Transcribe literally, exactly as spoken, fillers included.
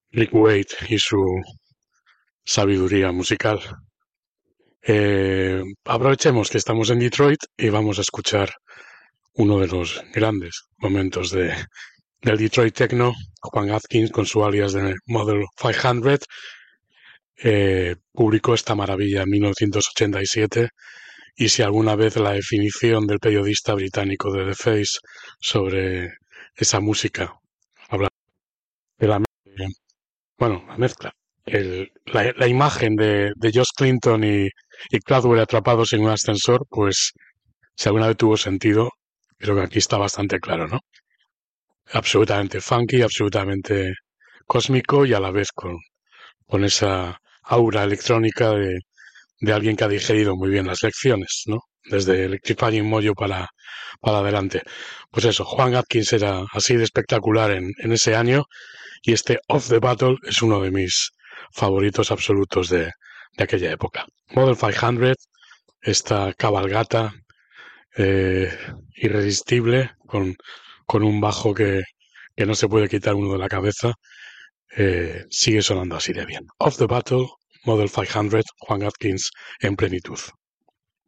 Rick Wade y su sabiduría musical. Eh, aprovechemos que estamos en Detroit y vamos a escuchar uno de los grandes momentos de, del Detroit Techno, Juan Atkins con su alias de Model quinientos. Eh, publicó esta maravilla en mil novecientos ochenta y siete y si alguna vez la definición del periodista británico de The Face sobre esa música habla de la, bueno, la mezcla, el, la, la, imagen de, de Josh Clinton y, y Cladwell atrapados en un ascensor, pues si alguna vez tuvo sentido, creo que aquí está bastante claro, ¿no? Absolutamente funky, absolutamente cósmico y a la vez con, con esa aura electrónica de, de alguien que ha digerido muy bien las lecciones, ¿no? Desde Electrifying Mojo para, para adelante. Pues eso, Juan Atkins era así de espectacular en, en ese año y este Off the Battle es uno de mis favoritos absolutos de, de aquella época. Model quinientos, esta cabalgata eh, irresistible con, con un bajo que, que no se puede quitar uno de la cabeza, eh, sigue sonando así de bien. Off the Battle, Model quinientos, Juan Atkins en plenitud.